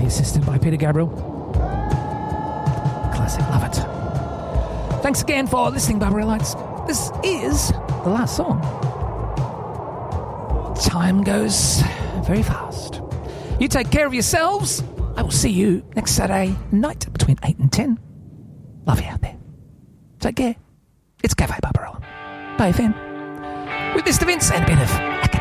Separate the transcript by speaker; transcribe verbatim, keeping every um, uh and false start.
Speaker 1: assisted by Peter Gabriel. Classic, love it. Thanks again for listening, Barbarialites. This is the last song. Time goes very fast. You take care of yourselves. I will see you next Saturday night between eight and ten. Love you out there. Take care. It's Cafe Barbarella. Bye, F M. With Mister Vince and a bit of